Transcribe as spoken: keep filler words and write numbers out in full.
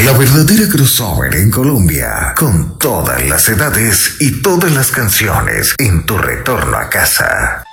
La verdadera crossover en Colombia, con todas las edades y todas las canciones en tu retorno a casa.